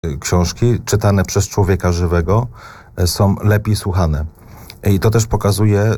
książki czytane przez człowieka żywego są lepiej słuchane. I to też pokazuje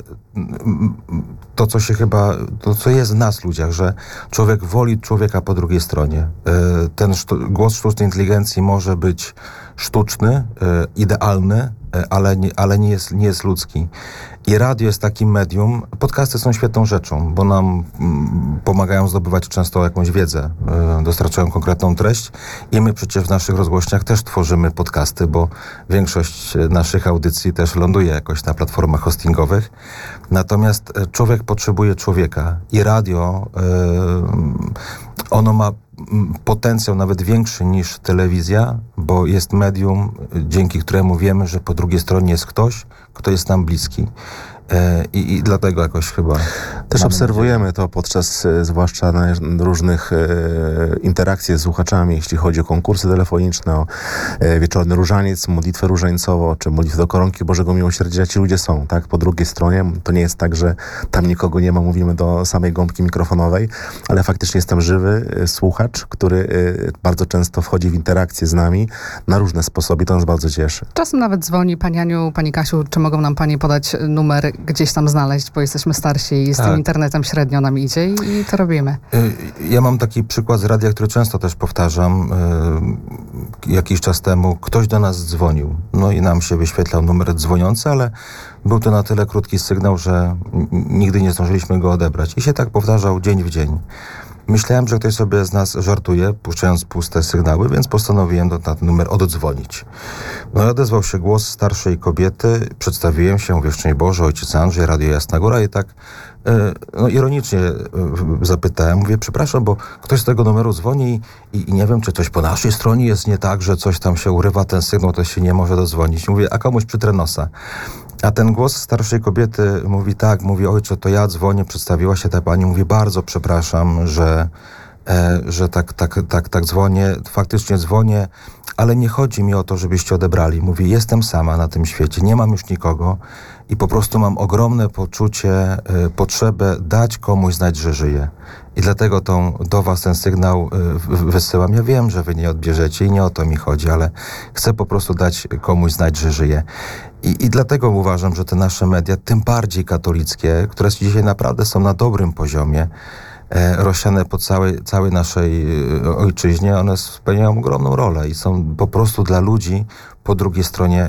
to, co się chyba, to co jest w nas ludziach, że człowiek woli człowieka po drugiej stronie. Ten głos sztucznej inteligencji może być sztuczny, idealny, ale nie jest ludzki. I radio jest takim medium. Podcasty są świetną rzeczą, bo nam pomagają zdobywać często jakąś wiedzę, dostarczają konkretną treść i my przecież w naszych rozgłośniach też tworzymy podcasty, bo większość naszych audycji też ląduje jakoś na platformach hostingowych. Natomiast człowiek potrzebuje człowieka i radio, ono ma potencjał nawet większy niż telewizja, bo jest medium, dzięki któremu wiemy, że po drugiej stronie jest ktoś, kto jest nam bliski. I dlatego jakoś chyba... Też obserwujemy to podczas zwłaszcza różnych interakcji z słuchaczami, jeśli chodzi o konkursy telefoniczne, o wieczorny różaniec, modlitwę różańcową, czy modlitwę do koronki Bożego Miłosierdzia. Ci ludzie są, tak? Po drugiej stronie. To nie jest tak, że tam nikogo nie ma, mówimy do samej gąbki mikrofonowej, ale faktycznie jest tam żywy słuchacz, który bardzo często wchodzi w interakcję z nami na różne sposoby. To nas bardzo cieszy. Czasem nawet dzwoni pani Aniu, pani Kasiu, czy mogą nam pani podać numer gdzieś tam znaleźć, bo jesteśmy starsi i z tym internetem średnio nam idzie i to robimy. Ja mam taki przykład z radia, który często też powtarzam. Jakiś czas temu ktoś do nas dzwonił. No i nam się wyświetlał numer dzwoniący, ale był to na tyle krótki sygnał, że nigdy nie zdążyliśmy go odebrać. I się tak powtarzał dzień w dzień. Myślałem, że ktoś sobie z nas żartuje, puszczając puste sygnały, więc postanowiłem na ten numer oddzwonić. No i odezwał się głos starszej kobiety, przedstawiłem się, mówię, szczęść Boże, ojciec Andrzej, Radio Jasna Góra i tak ironicznie zapytałem, mówię, przepraszam, bo ktoś z tego numeru dzwoni i nie wiem, czy coś po naszej stronie jest nie tak, że coś tam się urywa, ten sygnał, to się nie może dodzwonić. Mówię, a komuś przytrę nosa. A ten głos starszej kobiety mówi tak, mówi, ojcze, to ja dzwonię, przedstawiła się ta pani, mówi, bardzo przepraszam, że tak dzwonię, faktycznie dzwonię, ale nie chodzi mi o to, żebyście odebrali. Mówi, jestem sama na tym świecie, nie mam już nikogo i po prostu mam ogromne poczucie, potrzebę dać komuś znać, że żyję. I dlatego do was ten sygnał wysyłam. Ja wiem, że wy nie odbierzecie i nie o to mi chodzi, ale chcę po prostu dać komuś znać, że żyję. I dlatego uważam, że te nasze media, tym bardziej katolickie, które dzisiaj naprawdę są na dobrym poziomie, rozsiane po całej naszej ojczyźnie, one spełniają ogromną rolę i są po prostu dla ludzi po drugiej stronie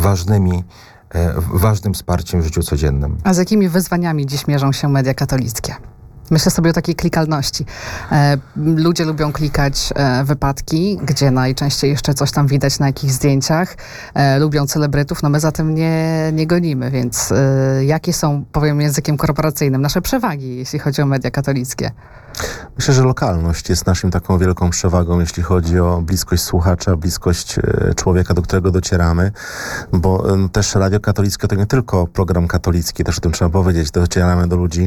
ważnym wsparciem w życiu codziennym. A z jakimi wyzwaniami dziś mierzą się media katolickie? Myślę sobie o takiej klikalności. Ludzie lubią klikać wypadki, gdzie najczęściej jeszcze coś tam widać na jakichś zdjęciach. Lubią celebrytów, no my za tym nie gonimy, więc jakie są, powiem językiem korporacyjnym, nasze przewagi, jeśli chodzi o media katolickie? Myślę, że lokalność jest naszym taką wielką przewagą, jeśli chodzi o bliskość słuchacza, bliskość człowieka, do którego docieramy, bo też Radio Katolickie to nie tylko program katolicki, też o tym trzeba powiedzieć, docieramy do ludzi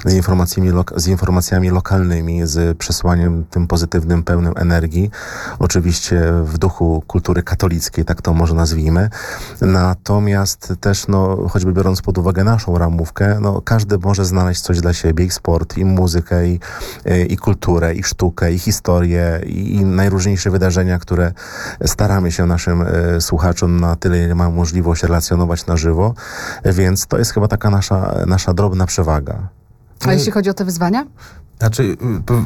z informacjami lokalnymi, z przesłaniem tym pozytywnym, pełnym energii, oczywiście w duchu kultury katolickiej, tak to może nazwijmy. Natomiast też, choćby biorąc pod uwagę naszą ramówkę, każdy może znaleźć coś dla siebie, i sport, i muzykę, i kulturę, i sztukę, i historię, i najróżniejsze wydarzenia, które staramy się naszym słuchaczom na tyle, ile mamy możliwość relacjonować na żywo, więc to jest chyba taka nasza drobna przewaga. A jeśli chodzi o te wyzwania? Znaczy,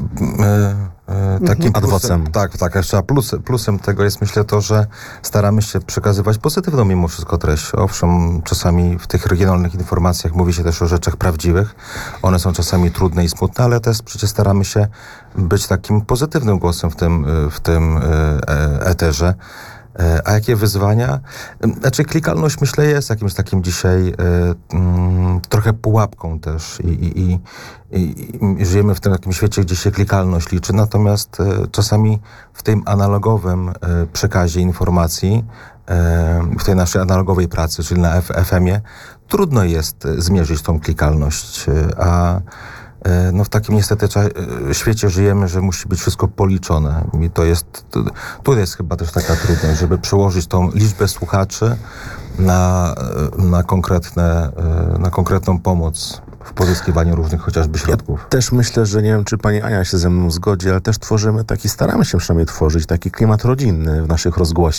takim adwocem. Tak, jeszcze plusem tego jest, myślę, to, że staramy się przekazywać pozytywną mimo wszystko treść. Owszem, czasami w tych regionalnych informacjach mówi się też o rzeczach prawdziwych. One są czasami trudne i smutne, ale też przecież staramy się być takim pozytywnym głosem w tym eterze. A jakie wyzwania? Znaczy, klikalność, myślę, jest jakimś takim dzisiaj trochę pułapką też i żyjemy w tym takim świecie, gdzie się klikalność liczy, natomiast czasami w tym analogowym przekazie informacji, w tej naszej analogowej pracy, czyli na FM-ie, trudno jest zmierzyć tą klikalność, a w takim niestety świecie żyjemy, że musi być wszystko policzone. I tu jest chyba też taka trudność, żeby przełożyć tą liczbę słuchaczy na konkretną pomoc w pozyskiwaniu różnych chociażby środków. Też myślę, że nie wiem, czy pani Ania się ze mną zgodzi, ale też staramy się przynajmniej tworzyć taki klimat rodzinny w naszych rozgłośniach.